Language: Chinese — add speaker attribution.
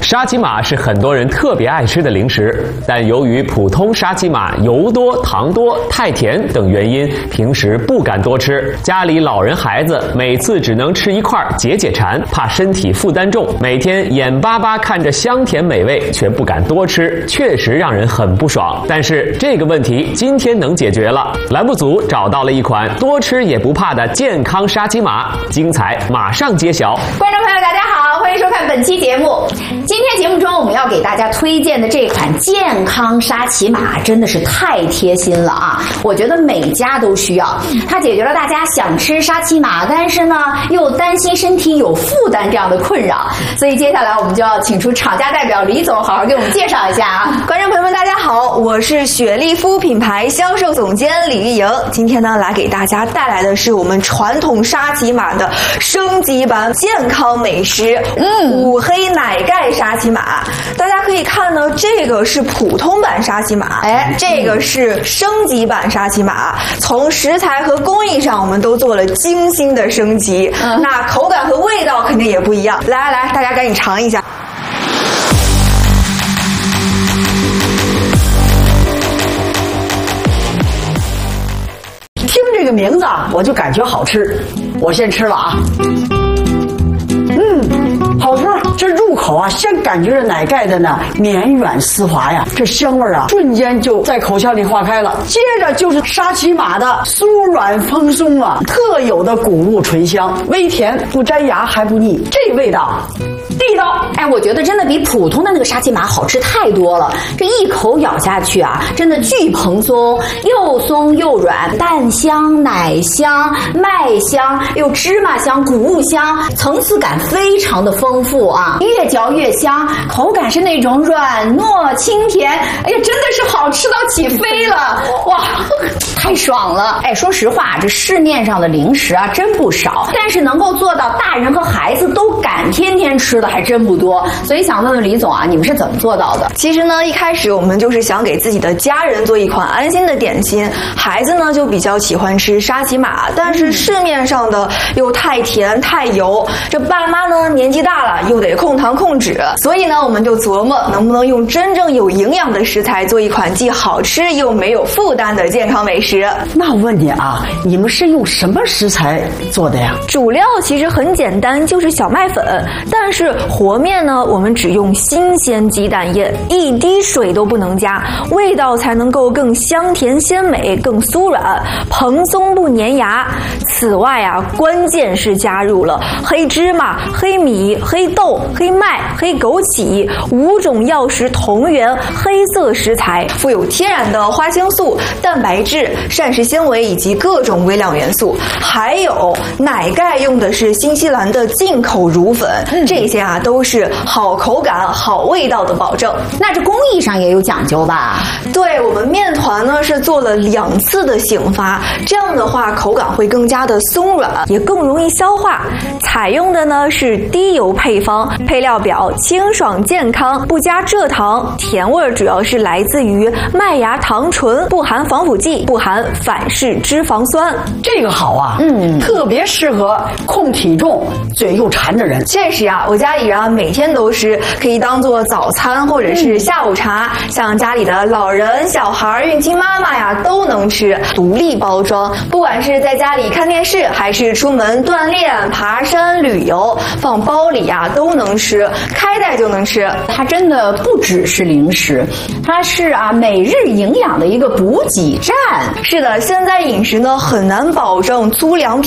Speaker 1: 沙琪玛是很多人特别爱吃的零食，但由于普通沙琪玛油多、糖多、太甜等原因，平时不敢多吃。家里老人孩子每次只能吃一块解解馋，怕身体负担重，每天眼巴巴看着香甜美味，却不敢多吃，确实让人很不爽。但是这个问题今天能解决了，栏目组找到了一款多吃也不怕的健康沙琪玛，精彩马上揭晓。
Speaker 2: 观众朋友大家好，欢迎收看本期节目。今天节目中我们要给大家推荐的这款健康沙琪玛真的是太贴心了啊！我觉得每家都需要，它解决了大家想吃沙琪玛，但是呢又担心身体有负担这样的困扰。所以接下来我们就要请出厂家代表李总好好给我们介绍一下啊！
Speaker 3: 观众朋友们大家好，我是雪莉肤品牌销售总监李玉莹。今天呢来给大家带来的是我们传统沙琪玛的升级版健康美食五黑奶盖沙琪玛。大家可以看呢，这个是普通版沙琪玛，这个是升级版沙琪玛。从食材和工艺上我们都做了精心的升级，那口感和味道肯定也不一样。来，大家赶紧尝一下。
Speaker 4: 听这个名字啊，我就感觉好吃。我先吃了啊，好吃。这入口啊，先感觉着奶盖的呢绵软丝滑呀，这香味啊瞬间就在口腔里化开了。接着就是沙琪玛的酥软蓬松啊，特有的谷物醇香，微甜不粘牙还不腻，这味道地道。
Speaker 2: 我觉得真的比普通的那个沙琪玛好吃太多了。这一口咬下去啊，真的巨蓬松，又松又软，蛋香、奶香、麦香，又芝麻香、谷物香，层次感非常的丰富啊，越嚼越香，口感是那种软糯清甜，真的是好吃到起飞了，哇，太爽了！说实话，这市面上的零食啊真不少，但是能够做到大人和孩子都敢天天吃的还真不多。所以想问问李总啊，你们是怎么做到的？
Speaker 3: 其实呢，一开始我们就是想给自己的家人做一款安心的点心。孩子呢就比较喜欢吃沙琪玛，但是市面上的又太甜太油，这爸妈呢年纪大了又得控糖控脂，所以呢我们就琢磨能不能用真正有营养的食材做一款既好吃又没有负担的健康美食。
Speaker 4: 那我问你啊，你们是用什么食材做的呀？
Speaker 3: 主料其实很简单，就是小麦粉，但是和面呢我们只用新鲜鸡蛋液，一滴水都不能加，味道才能够更香甜鲜美，更酥软蓬松不粘牙。此外啊，关键是加入了黑芝麻、黑米、黑豆、黑麦、黑枸杞5种药食同源黑色食材，富有天然的花青素、蛋白质、膳食纤维以及各种微量元素。还有奶盖用的是新西兰的进口乳粉，这些啊都是好口感好味道的保证。
Speaker 2: 那这工艺上也有讲究吧？
Speaker 3: 对，我们面团呢是做了2次的醒发，这样的话口感会更加的松软，也更容易消化。采用的呢是低油配方，配料表清爽健康，不加蔗糖，甜味主要是来自于麦芽糖醇，不含防腐剂，不含反式脂肪酸。
Speaker 4: 这个好啊，特别适合控体重、嘴又馋的人。
Speaker 3: 确实啊，我家里人啊每天都吃，可以当做早餐或者是下午茶，像家里的老人、小孩、孕期妈妈呀都能吃。独立包装，不管是在家里看电视，还是出门锻炼、爬山、旅游，放包里呀都能吃，开袋就能吃。
Speaker 2: 它真的不只是零食，它是每日营养的一个补给站。
Speaker 3: 是的，现在饮食呢很难保证粗粮